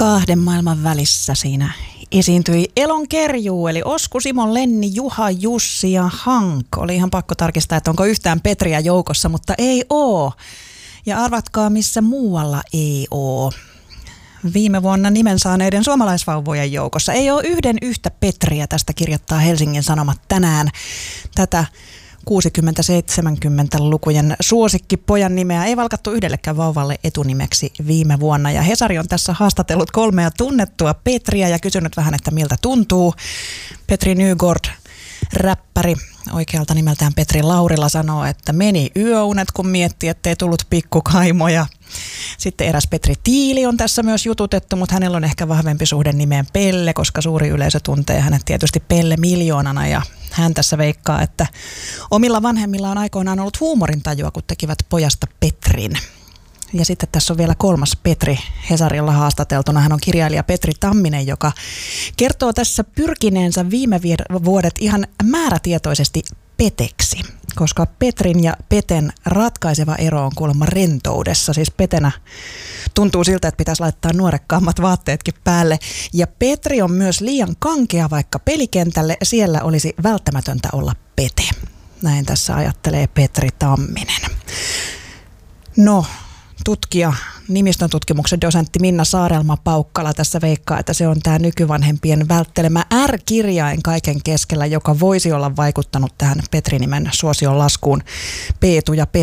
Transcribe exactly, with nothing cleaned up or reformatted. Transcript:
Kahden maailman välissä siinä esiintyi Elon Kerjuu, eli Osku, Simon, Lenni, Juha, Jussi ja Hank. Oli ihan pakko tarkistaa, että onko yhtään Petriä joukossa, mutta ei oo. Ja arvatkaa, missä muualla ei oo. Viime vuonna nimen saaneiden suomalaisvauvojen joukossa ei ole yhden yhtä Petriä, tästä kirjoittaa Helsingin Sanomat tänään. Tätä kuusikymmentä-seitsemänkymmentälukujen suosikkipojan nimeä ei valkattu yhdellekään vauvalle etunimeksi viime vuonna. Ja Hesari on tässä haastatellut kolmea tunnettua Petriä ja kysynyt vähän, että miltä tuntuu. Petri Nygård, räppäri, oikealta nimeltään Petri Laurila, sanoo, että meni yöunet, kun mietti, ettei tullut pikkukaimoja. Sitten eräs Petri Tiili on tässä myös jututettu, mutta hänellä on ehkä vahvempi suhde nimeen Pelle, koska suuri yleisö tuntee hänet tietysti Pelle miljoonana. Ja hän tässä veikkaa, että omilla vanhemmilla on aikoinaan ollut huumorintajua, kun tekivät pojasta Petrin. Ja sitten tässä on vielä kolmas Petri Hesarilla haastateltuna. Hän on kirjailija Petri Tamminen, joka kertoo tässä pyrkineensä viime vuodet ihan määrätietoisesti peteksi. Koska Petrin ja Peten ratkaiseva ero on kuulemma rentoudessa. Siis Petenä tuntuu siltä, että pitäisi laittaa nuorekkaammat vaatteetkin päälle. Ja Petri on myös liian kankea vaikka pelikentälle. Siellä olisi välttämätöntä olla Pete. Näin tässä ajattelee Petri Tamminen. No, tutkija, nimistön tutkimuksen dosentti Minna Saarelma-Paukkala tässä veikkaa, että se on tämä nykyvanhempien välttelemä R-kirjain kaiken keskellä, joka voisi olla vaikuttanut tähän Petri-nimen suosion laskuun. Peetu ja Petri